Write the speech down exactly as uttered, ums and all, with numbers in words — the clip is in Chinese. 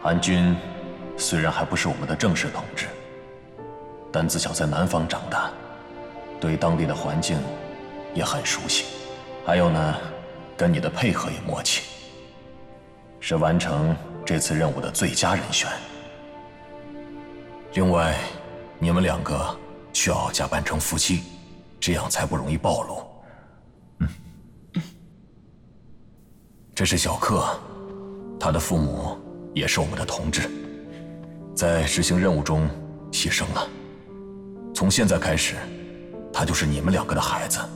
安君虽然还不是我们的正式统治，但自小在南方长大，对当地的环境也很熟悉。还有呢，跟你的配合也默契，是完成这次任务的最佳人选。另外，你们两个需要假扮成夫妻，这样才不容易暴露。嗯，这是小克，他的父母也是我们的同志，在执行任务中牺牲了。从现在开始，他就是你们两个的孩子。